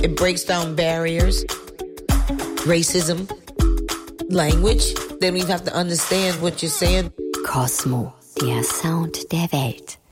It breaks down barriers, racism, language. They don't even have to understand what you're saying. Cosmo, der Sound der Welt.